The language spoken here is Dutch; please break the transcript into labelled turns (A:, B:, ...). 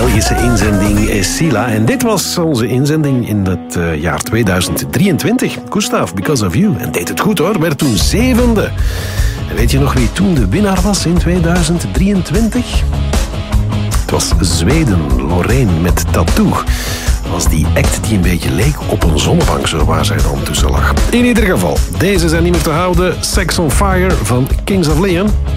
A: Belgische inzending Sila. En dit was onze inzending in het jaar 2023. Gustav, Because of You. En deed het goed hoor, werd toen 7e. En weet je nog wie toen de winnaar was in 2023? Het was Zweden, Loreen met Tattoo. Was die act die een beetje leek op een zonnebank, zo waar zij dan tussen lag. In ieder geval, deze zijn niet meer te houden. Sex on Fire van Kings of Leon.